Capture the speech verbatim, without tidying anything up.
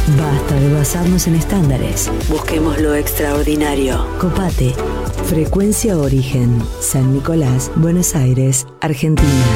Basta de basarnos en estándares. Busquemos lo extraordinario. Copate. Frecuencia Origen. San Nicolás, Buenos Aires, Argentina.